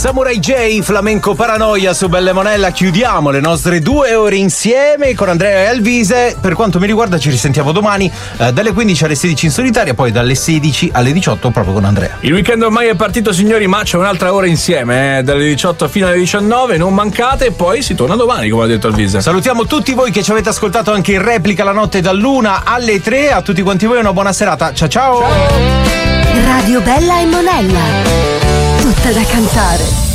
Samurai J, Flamenco Paranoia su Belle Monella. Chiudiamo le nostre 2 ore insieme con Andrea e Alvise. Per quanto mi riguarda ci risentiamo domani dalle 15 alle 16 in solitaria, poi dalle 16 alle 18 proprio con Andrea. Il weekend ormai è partito, signori, ma c'è un'altra ora insieme, dalle 18 fino alle 19, non mancate, e poi si torna domani, come ha detto Alvise. Salutiamo tutti voi che ci avete ascoltato anche in replica la notte dall'1 alle 3. A tutti quanti voi una buona serata. Ciao ciao. Radio Bella e Monella, tutta da cantare.